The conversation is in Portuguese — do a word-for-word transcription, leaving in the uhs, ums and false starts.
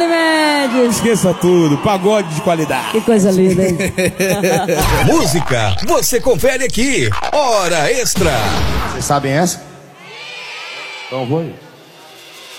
Alexandre Mendes. Esqueça tudo, pagode de qualidade. Que coisa linda, hein? Música, você confere aqui. Hora Extra. Vocês sabem essa? Então vou ir.